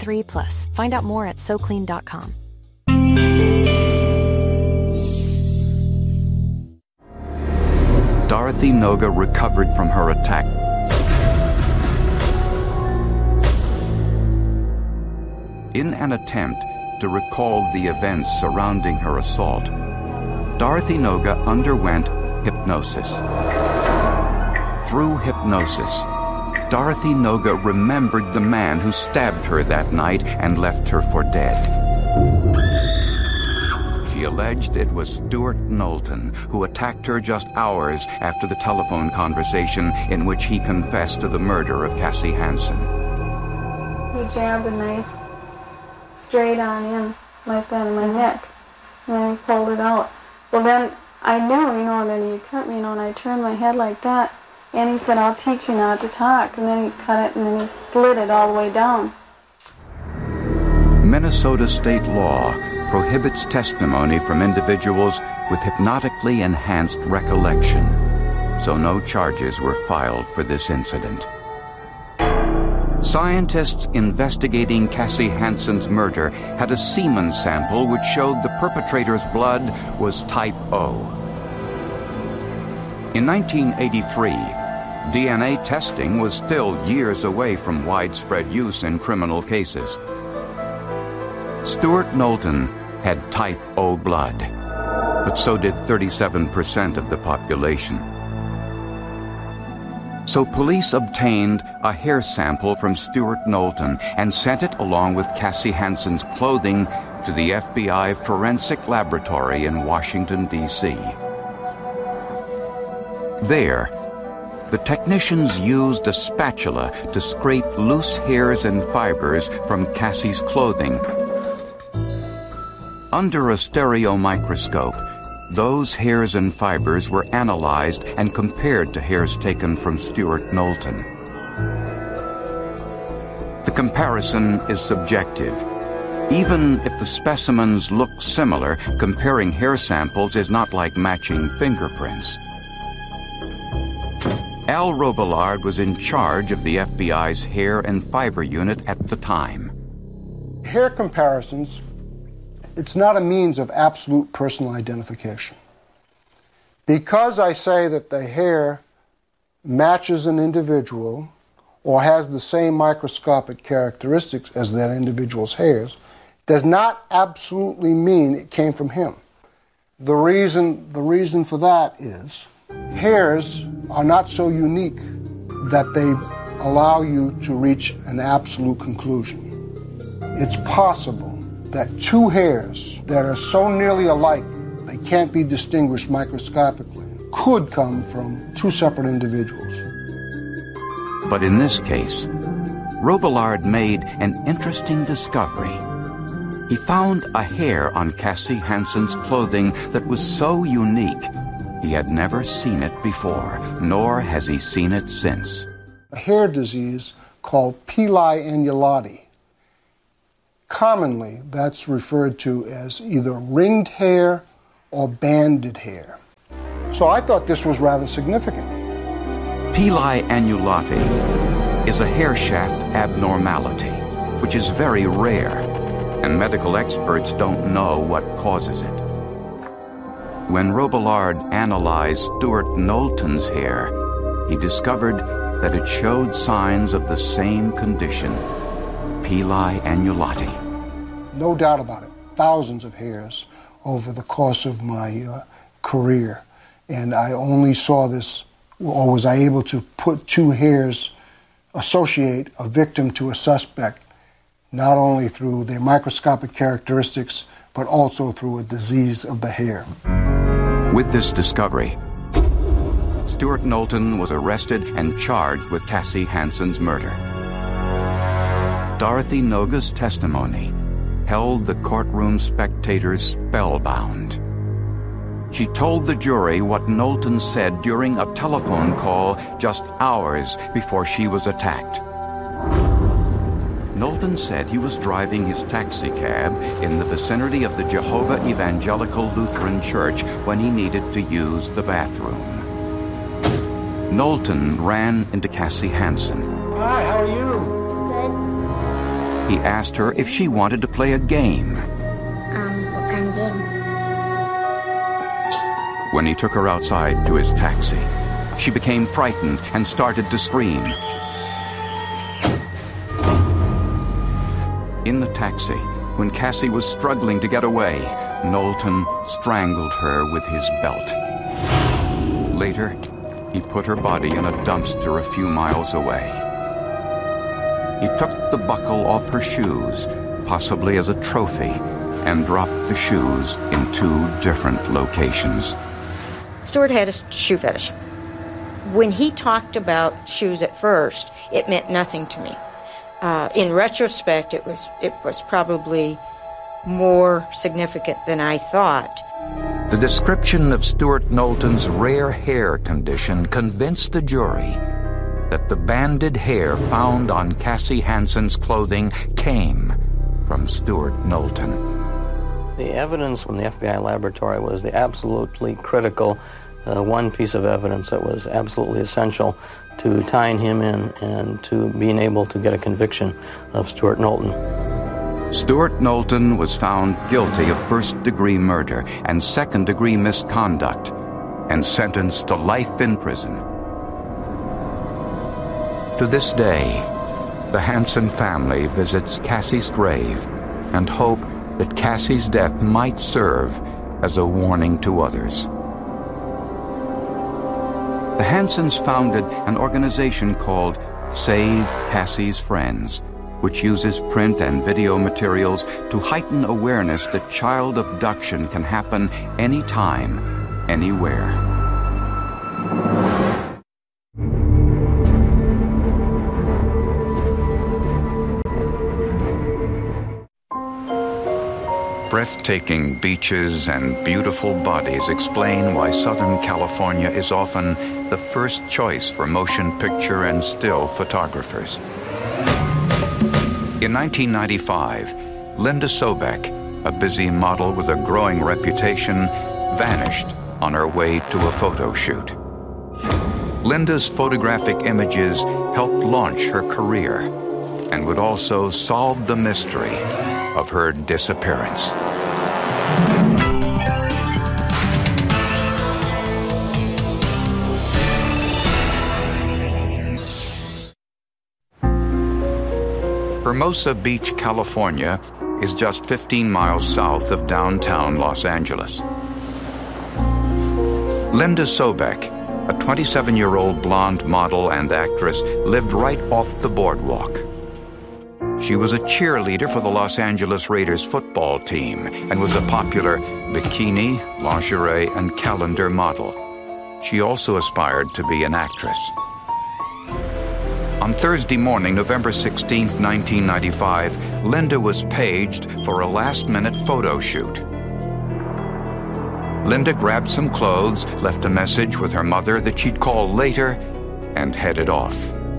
3+. Find out more at SoClean.com. Dorothy Noga recovered from her attack. In an attempt to recall the events surrounding her assault, Dorothy Noga underwent hypnosis. Through hypnosis, Dorothy Noga remembered the man who stabbed her that night and left her for dead. She alleged it was Stuart Knowlton who attacked her just hours after the telephone conversation in which he confessed to the murder of Cassie Hansen. He jabbed a knife straight on in, like that, in my neck, and then he pulled it out. Well, then I knew, that he cut me, and I turned my head like that, and he said, "I'll teach you not to talk," and then he cut it, and then he slid it all the way down. Minnesota state law prohibits testimony from individuals with hypnotically enhanced recollection, so no charges were filed for this incident. Scientists investigating Cassie Hansen's murder had a semen sample which showed the perpetrator's blood was type O. In 1983, DNA testing was still years away from widespread use in criminal cases. Stuart Knowlton had type O blood, but so did 37% of the population. So police obtained a hair sample from Stuart Knowlton and sent it along with Cassie Hansen's clothing to the FBI Forensic Laboratory in Washington, D.C. There, the technicians used a spatula to scrape loose hairs and fibers from Cassie's clothing. Under a stereo microscope, those hairs and fibers were analyzed and compared to hairs taken from Stuart Knowlton. The comparison is subjective. Even if the specimens look similar, comparing hair samples is not like matching fingerprints. Al Robillard was in charge of the FBI's hair and fiber unit at the time. Hair comparisons, it's not a means of absolute personal identification. Because I say that the hair matches an individual or has the same microscopic characteristics as that individual's hairs, does not absolutely mean it came from him. The reason for that is hairs are not so unique that they allow you to reach an absolute conclusion. It's possible that two hairs that are so nearly alike they can't be distinguished microscopically could come from two separate individuals. But in this case, Robillard made an interesting discovery. He found a hair on Cassie Hansen's clothing that was so unique he had never seen it before, nor has he seen it since. A hair disease called Pili annulati. Commonly, that's referred to as either ringed hair or banded hair. So I thought this was rather significant. Pili annulati is a hair shaft abnormality, which is very rare, and medical experts don't know what causes it. When Robillard analyzed Stuart Knowlton's hair, he discovered that it showed signs of the same condition, Pili annulati. No doubt about it, thousands of hairs over the course of my career. And I only saw this, or was I able to put two hairs, associate a victim to a suspect, not only through their microscopic characteristics, but also through a disease of the hair. With this discovery, Stuart Knowlton was arrested and charged with Cassie Hansen's murder. Dorothy Noga's testimony held the courtroom spectators spellbound. She told the jury what Knowlton said during a telephone call just hours before she was attacked. Knowlton said he was driving his taxi cab in the vicinity of the Jehovah Evangelical Lutheran Church when he needed to use the bathroom. Knowlton ran into Cassie Hansen. Hi, how are you? Good. he asked her if she wanted to play a game. What kind of game? When he took her outside to his taxi, she became frightened and started to scream. In the taxi, when Cassie was struggling to get away, Knowlton strangled her with his belt. Later, he put her body in a dumpster a few miles away. He took the buckle off her shoes, possibly as a trophy, and dropped the shoes in 2 different locations. Stuart had a shoe fetish. When he talked about shoes at first, it meant nothing to me. In retrospect, it was probably more significant than I thought. The description of Stuart Knowlton's rare hair condition convinced the jury that the banded hair found on Cassie Hansen's clothing came from Stuart Knowlton. The evidence from the FBI laboratory was the absolutely critical one piece of evidence that was absolutely essential to tying him in and to being able to get a conviction of Stuart Knowlton. Stuart Knowlton was found guilty of first-degree murder and second-degree misconduct and sentenced to life in prison. To this day, the Hansen family visits Cassie's grave and hope that Cassie's death might serve as a warning to others. The Hansens founded an organization called Save Cassie's Friends, which uses print and video materials to heighten awareness that child abduction can happen anytime, anywhere. Breathtaking beaches and beautiful bodies explain why Southern California is often the first choice for motion picture and still photographers. In 1995, Linda Sobek, a busy model with a growing reputation, vanished on her way to a photo shoot. Linda's photographic images helped launch her career and would also solve the mystery of her disappearance. Hermosa Beach, California, is just 15 miles south of downtown Los Angeles. Linda Sobek, a 27-year-old blonde model and actress, lived right off the boardwalk. She was a cheerleader for the Los Angeles Raiders football team and was a popular bikini, lingerie, and calendar model. She also aspired to be an actress. On Thursday morning, November 16, 1995, Linda was paged for a last-minute photo shoot. Linda grabbed some clothes, left a message with her mother that she'd call later, and headed off.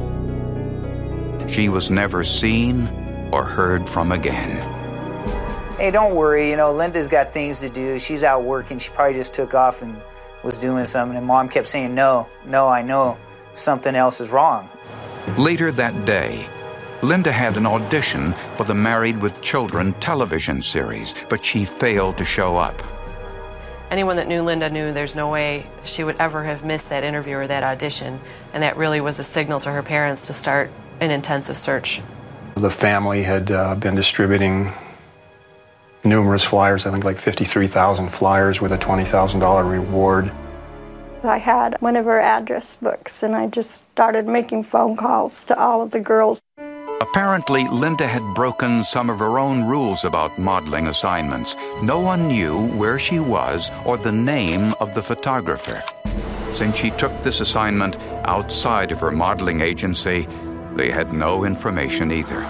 She was never seen or heard from again. Hey, don't worry, Linda's got things to do. She's out working. She probably just took off and was doing something. And Mom kept saying, no, I know something else is wrong. Later that day, Linda had an audition for the Married with Children television series, but she failed to show up. Anyone that knew Linda knew there's no way she would ever have missed that interview or that audition, and that really was a signal to her parents to start an intensive search. The family had been distributing numerous flyers, I think like 53,000 flyers with a $20,000 reward. I had one of her address books, and I just started making phone calls to all of the girls. Apparently, Linda had broken some of her own rules about modeling assignments. No one knew where she was or the name of the photographer. Since she took this assignment outside of her modeling agency, they had no information either.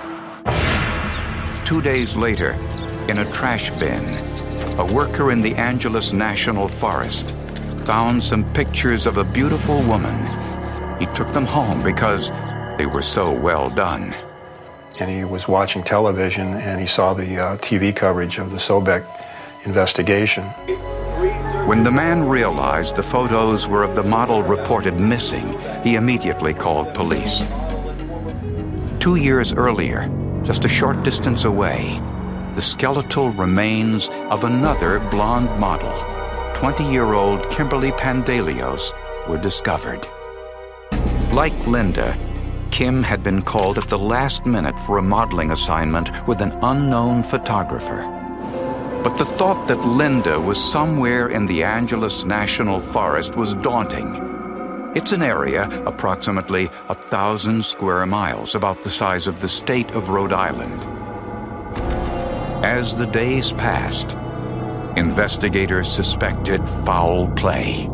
2 days later, in a trash bin, a worker in the Angeles National Forest found some pictures of a beautiful woman. He took them home because they were so well done. And he was watching television and he saw the TV coverage of the Sobek investigation. When the man realized the photos were of the model reported missing, he immediately called police. 2 years earlier, just a short distance away, the skeletal remains of another blonde model, 20-year-old Kimberly Pandalios, were discovered. Like Linda, Kim had been called at the last minute for a modeling assignment with an unknown photographer. But the thought that Linda was somewhere in the Angeles National Forest was daunting. It's an area approximately 1,000 square miles, about the size of the state of Rhode Island. As the days passed, investigators suspected foul play.